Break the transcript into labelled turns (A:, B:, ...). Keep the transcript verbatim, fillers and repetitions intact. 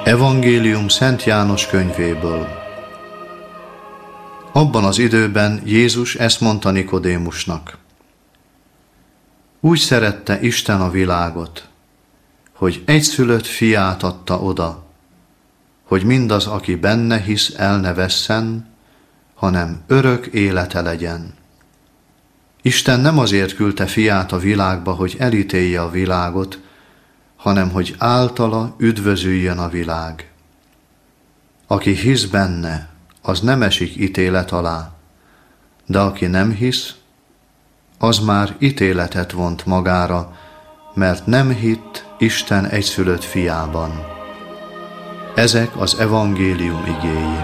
A: Evangélium Szent János könyvéből. Abban az időben Jézus ezt mondta Nikodémusnak: Úgy szerette Isten a világot, hogy egyszülött fiát adta oda, hogy mindaz, aki benne hisz, el ne vesszen, hanem örök élete legyen. Isten nem azért küldte fiát a világba, hogy elítélje a világot, hanem hogy általa üdvözüljön a világ. Aki hisz benne, az nem esik ítélet alá, de aki nem hisz, az már ítéletet vont magára, mert nem hitt Isten egyszülött fiában. Ezek az evangélium igéi.